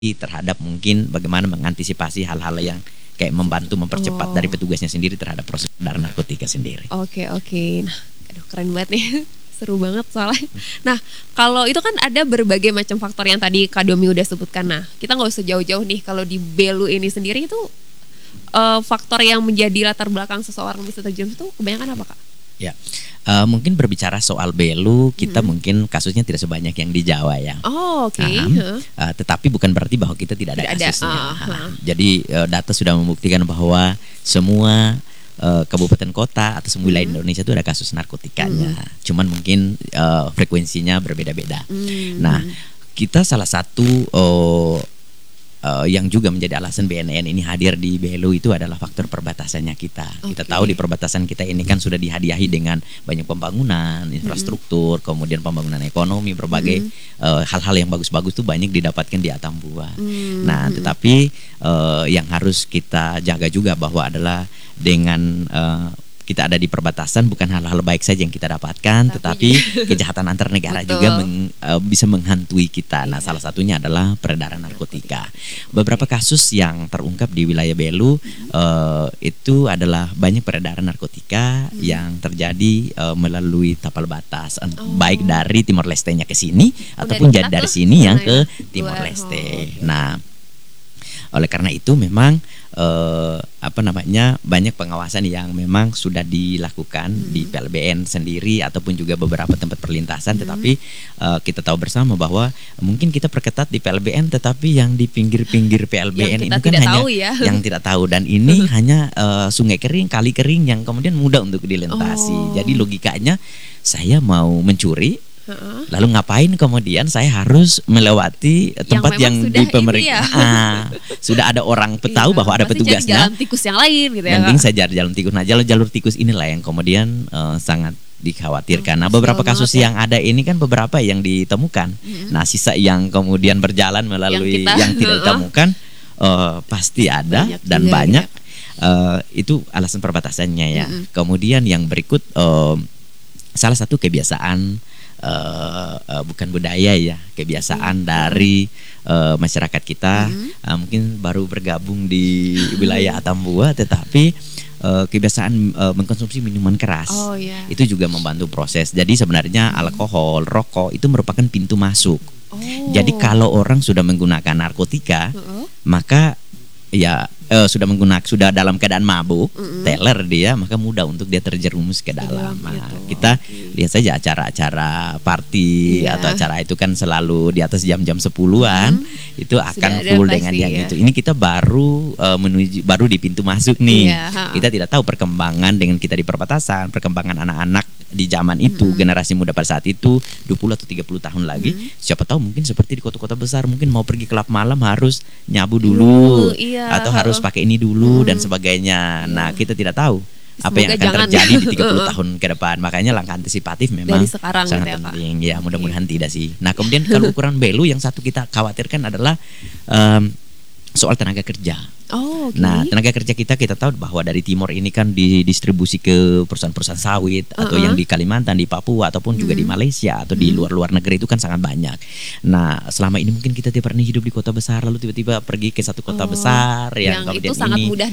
terhadap mungkin bagaimana mengantisipasi hal-hal yang kayak membantu mempercepat dari petugasnya sendiri terhadap proses peredaran narkotika sendiri. Oke. Nah, aduh keren banget nih. Seru banget soalnya. Nah, kalau itu kan ada berbagai macam faktor yang tadi Kak Domi udah sebutkan. Nah, kita nggak usah jauh-jauh nih. Kalau di Belu ini sendiri itu faktor yang menjadi latar belakang seseorang bisa terjerumus itu kebanyakan apa, Kak? Ya, mungkin berbicara soal Belu, kita mungkin kasusnya tidak sebanyak yang di Jawa ya. Oh, oke. Tetapi bukan berarti bahwa kita tidak ada kasusnya. Jadi data sudah membuktikan bahwa semua kabupaten kota atau semua wilayah Indonesia itu ada kasus narkotikanya. Cuman mungkin frekuensinya berbeda-beda. Nah, kita salah satu yang juga menjadi alasan BNN ini hadir di Belu itu adalah faktor perbatasannya kita. Kita tahu di perbatasan kita ini kan sudah dihadiahi dengan banyak pembangunan, infrastruktur, kemudian pembangunan ekonomi, berbagai hal-hal yang bagus-bagus itu banyak didapatkan di Atambua. Nah, tetapi yang harus kita jaga juga bahwa adalah dengan kita ada di perbatasan bukan hal-hal baik saja yang kita dapatkan, tetapi kejahatan antar negara juga bisa menghantui kita. Nah, salah satunya adalah peredaran narkotika. Beberapa kasus yang terungkap di wilayah Belu itu adalah banyak peredaran narkotika yang terjadi melalui tapal batas, baik dari Timor Leste-nya ke sini ataupun dari sini yang ke Timor Leste. Nah, oleh karena itu memang banyak pengawasan yang memang sudah dilakukan di PLBN sendiri ataupun juga beberapa tempat perlintasan, tetapi kita tahu bersama bahwa mungkin kita perketat di PLBN, tetapi yang di pinggir-pinggir PLBN itu kan hanya yang tidak tahu, dan ini hanya sungai kering, kali kering yang kemudian mudah untuk dilintasi. Jadi logikanya saya mau mencuri, lalu ngapain kemudian saya harus melewati tempat yang di pemerintah sudah ada orang tahu bahwa ada petugasnya. Jalan tikus yang lain gitu ya. Mending saya jalur tikus. Nah, jalur tikus inilah yang kemudian sangat dikhawatirkan. Nah, beberapa kasus yang ada ini kan beberapa yang ditemukan. Nah, sisa yang kemudian berjalan melalui yang tidak ditemukan pasti ada dan banyak. Itu alasan perbatasannya ya. Kemudian yang berikut salah satu kebiasaan bukan budaya ya, kebiasaan dari masyarakat kita, mungkin baru bergabung di wilayah Atambua, tetapi kebiasaan mengkonsumsi minuman keras. Itu juga membantu proses. Jadi sebenarnya alkohol, rokok itu merupakan pintu masuk. Jadi kalau orang sudah menggunakan narkotika, maka ya sudah dalam keadaan mabuk, teler dia, maka mudah untuk dia terjerumus ke dalam. Kita lihat saja acara-acara party atau acara itu kan selalu di atas jam-jam 10-an itu akan full dengan yang itu. Ini kita baru baru di pintu masuk nih. Kita tidak tahu perkembangan dengan kita di perbatasan, perkembangan anak-anak di zaman itu, generasi muda pada saat itu 20 atau 30 tahun lagi, siapa tahu mungkin seperti di kota-kota besar, mungkin mau pergi klub malam harus nyabu dulu atau harus pakai ini dulu dan sebagainya. Nah, kita tidak tahu apa yang akan terjadi di 30 tahun ke depan. Makanya langkah antisipatif memang sangat penting. Ya, mudah-mudahan tidak sih. Nah, kemudian kalau ukuran Belu yang satu kita khawatirkan adalah soal tenaga kerja. Nah, tenaga kerja kita tahu bahwa dari Timor ini kan didistribusi ke perusahaan-perusahaan sawit atau yang di Kalimantan, di Papua ataupun juga di Malaysia atau di luar negeri itu kan sangat banyak. Nah, selama ini mungkin kita tidak pernah hidup di kota besar lalu tiba-tiba pergi ke satu kota besar yang kemudian itu sangat mudah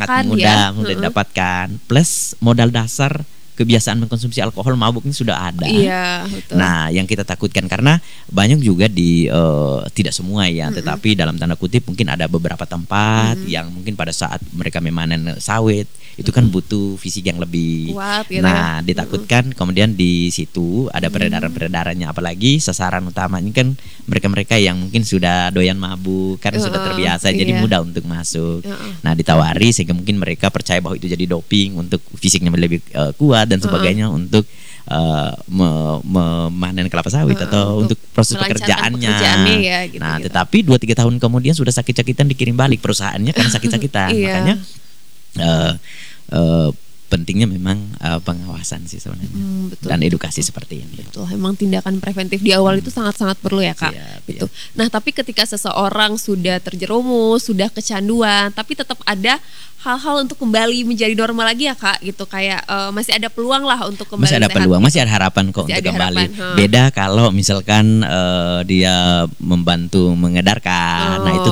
didapatkan plus modal dasar kebiasaan mengkonsumsi alkohol, mabuk ini sudah ada. Betul. Nah, yang kita takutkan karena banyak juga di tidak semua ya, tetapi dalam tanda kutip mungkin ada beberapa tempat yang mungkin pada saat mereka memanen sawit itu kan butuh fisik yang lebih kuat, gitu. Nah, ditakutkan kemudian di situ ada peredaran-peredarannya, apalagi sasaran utamanya kan mereka-mereka yang mungkin sudah doyan mabuk karena sudah terbiasa, jadi mudah untuk masuk. Nah, ditawari sehingga mungkin mereka percaya bahwa itu jadi doping untuk fisiknya lebih kuat dan sebagainya untuk memanen kelapa sawit atau untuk proses pekerjaannya. Gitu, nah, tetapi 2-3 tahun kemudian sudah sakit-sakitan dikirim balik perusahaannya karena sakit-sakitan. Makanya pentingnya memang pengawasan sih sebenarnya betul, dan betul, edukasi betul. seperti ini. Betul, emang tindakan preventif di awal itu sangat-sangat perlu ya Kak. Gitu. Nah, tapi ketika seseorang sudah terjerumus, sudah kecanduan, tapi tetap ada hal-hal untuk kembali menjadi normal lagi ya Kak, gitu. Kayak masih ada peluang lah untuk kembali masih ada sehat. peluang, masih ada harapan kok Masih untuk ada kembali. harapan, Beda kalau misalkan dia membantu mengedarkan, nah itu